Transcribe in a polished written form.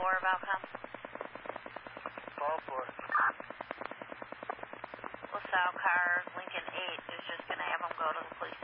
of outcome? Fall for it. LaSalle car, Lincoln 8 is just going to have them go to the police